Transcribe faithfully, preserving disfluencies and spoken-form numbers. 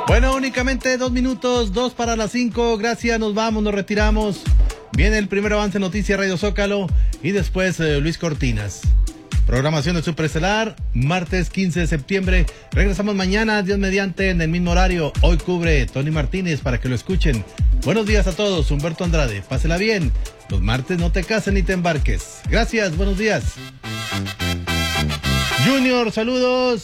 Bueno, únicamente dos minutos, dos para las cinco. Gracias, nos vamos, nos retiramos. Viene el primer avance Noticias Radio Zócalo y después eh, Luis Cortinas. Programación de Superestelar, martes quince de septiembre. Regresamos mañana, Dios mediante, en el mismo horario. Hoy cubre Tony Martínez para que lo escuchen. Buenos días a todos, Humberto Andrade. Pásela bien. Los martes no te cases ni te embarques. Gracias, buenos días. Junior, saludos.